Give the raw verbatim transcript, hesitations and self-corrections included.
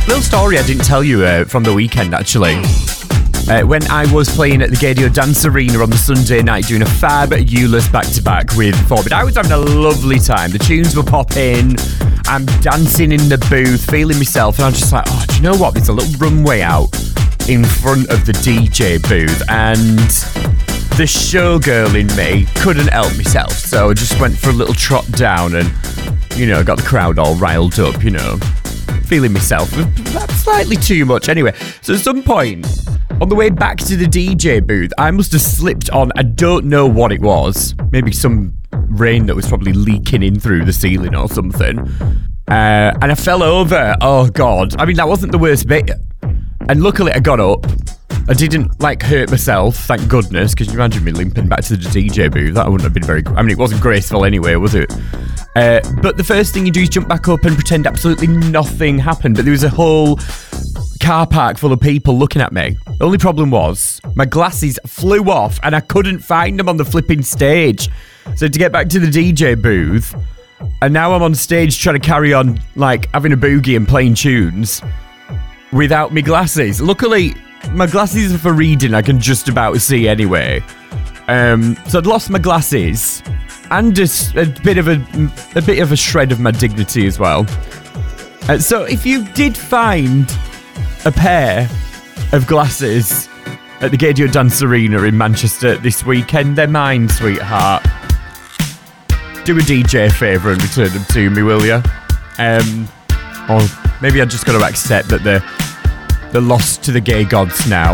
Little story I didn't tell you uh, from the weekend, actually. Uh, when I was playing at the Gaydio Dance Arena on the Sunday night doing a fabulous back-to-back with Forbid, I was having a lovely time. The tunes were popping, I'm dancing in the booth, feeling myself, and I was just like, oh, do you know what? There's a little runway out in front of the D J booth, and the showgirl in me couldn't help myself, so I just went for a little trot down and, you know, got the crowd all riled up, you know, feeling myself. That's slightly too much. Anyway, so at some point, on the way back to the D J booth, I must have slipped on, I don't know what it was, maybe some rain that was probably leaking in through the ceiling or something, uh, and I fell over. Oh God, I mean, that wasn't the worst bit, and luckily I got up. I didn't, like, hurt myself, thank goodness, because you imagine me limping back to the D J booth, that wouldn't have been very, I mean, it wasn't graceful anyway, was it? Uh, but the first thing you do is jump back up and pretend absolutely nothing happened, but there was a whole car park full of people looking at me. The only problem was, my glasses flew off and I couldn't find them on the flipping stage. So to get back to the D J booth, and now I'm on stage trying to carry on, like, having a boogie and playing tunes without my glasses. Luckily, my glasses are for reading, I can just about see anyway. Um, so I'd lost my glasses and just a bit of a, a bit of a shred of my dignity as well. Uh, so if you did find a pair of glasses at the Gaydio Dance Arena in Manchester this weekend, they're mine, sweetheart. Do a D J a favour and return them to me, will you? Um, or maybe I just got to accept that they're, they're lost to the gay gods now.